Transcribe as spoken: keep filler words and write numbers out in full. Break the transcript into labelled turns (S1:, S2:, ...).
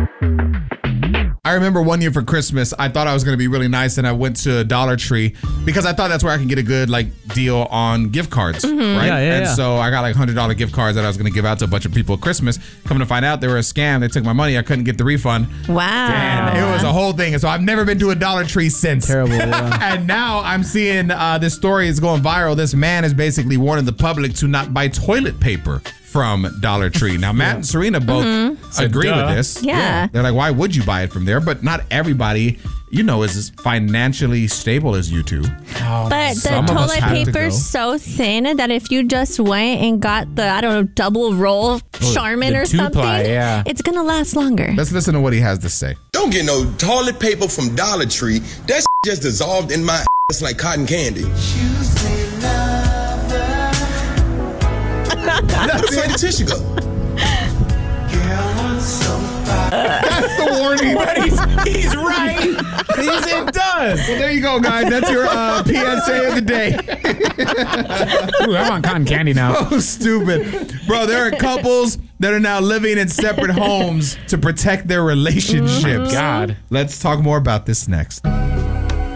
S1: I remember one year for Christmas, I thought I was going to be really nice, and I went to Dollar Tree because I thought that's where I can get a good like deal on gift cards,
S2: Mm-hmm.
S1: right?
S2: Yeah, yeah,
S1: and
S2: yeah.
S1: so I got like one hundred dollars gift cards that I was going to give out to a bunch of people at Christmas. Coming to find out, they were a scam. They took my money. I couldn't get the refund.
S3: Wow.
S1: And it was a whole thing. And so I've never been to a Dollar Tree since.
S2: Terrible. Yeah.
S1: And now I'm seeing uh, this story is going viral. This man is basically warning the public to not buy toilet paper from Dollar Tree. Now, Matt and Serena both
S3: Mm-hmm.
S1: agree
S2: duh.
S1: with this.
S3: Yeah.
S1: They're like, why would you buy it from there? But not everybody, you know, is as financially stable as you two.
S3: But the
S1: Some of us
S3: toilet
S1: have to go.
S3: paper's so thin that if you just went and got the, I don't know, double roll Charmin
S2: the
S3: or
S2: two-ply,
S3: something,
S2: yeah.
S3: it's going to last longer.
S1: Let's listen to what he has to say.
S4: Don't get no toilet paper from Dollar Tree. That just dissolved in my ass like cotton candy. That's where the tissue go.
S1: That's the warning.
S2: But he's, he's right. He's, it does.
S1: Well, there you go, guys. That's your uh, P S A of the day.
S2: Ooh, I want cotton candy now.
S1: Oh, stupid. Bro, there are couples that are now living in separate homes to protect their relationships.
S2: God.
S1: Let's talk more about this next.